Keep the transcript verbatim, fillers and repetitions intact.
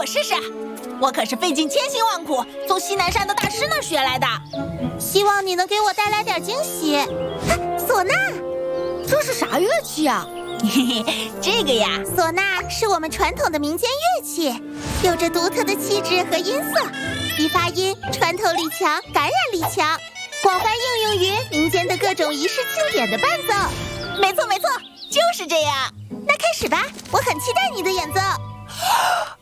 试试。我可是费尽千辛万苦从西南山的大师那儿学来的。 希望你能给我带来点惊喜。啊，唢呐， 这是啥乐器啊？嘿嘿，这个呀， 唢呐是我们传统的民间乐器，有着独特的气质和音色，其发音穿透力强，感染力强，广泛应用于民间的各种仪式庆典的伴奏。 没错没错，就是这样。 那开始吧，我很期待你的演奏。